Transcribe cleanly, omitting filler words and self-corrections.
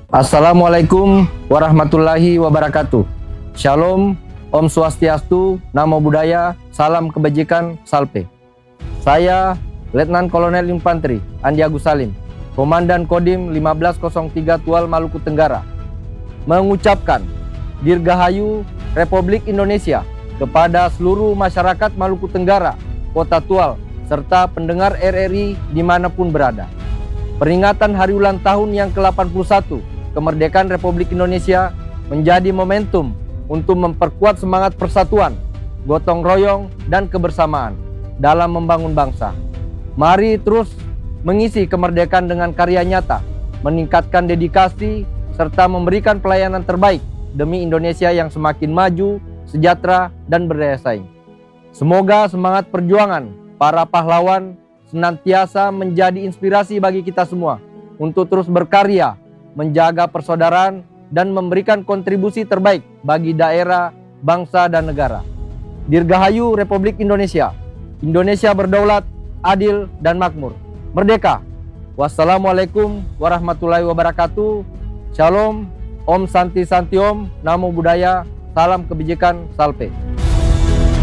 Assalamualaikum warahmatullahi wabarakatuh. Shalom, Om Swastiastu, Namo Buddhaya, Salam Kebajikan, Salpe. Saya Letnan Kolonel Infanteri Andi Agus Salim, Komandan Kodim 1503 Tual Maluku Tenggara, mengucapkan Dirgahayu Republik Indonesia kepada seluruh masyarakat Maluku Tenggara, Kota Tual, serta pendengar RRI dimanapun berada. Peringatan hari ulang tahun yang ke-81 kemerdekaan Republik Indonesia menjadi momentum untuk memperkuat semangat persatuan, gotong royong, dan kebersamaan dalam membangun bangsa. Mari terus mengisi kemerdekaan dengan karya nyata, meningkatkan dedikasi, serta memberikan pelayanan terbaik demi Indonesia yang semakin maju, sejahtera, dan berdaya saing. Semoga semangat perjuangan para pahlawan senantiasa menjadi inspirasi bagi kita semua untuk terus berkarya, menjaga persaudaraan, dan memberikan kontribusi terbaik bagi daerah, bangsa, dan negara. Dirgahayu Republik Indonesia. Indonesia berdaulat, adil, dan makmur. Merdeka! Wassalamualaikum warahmatullahi wabarakatuh. Shalom, Om Santi Santi Om, Namo Buddhaya, Salam Kebajikan, Salpe.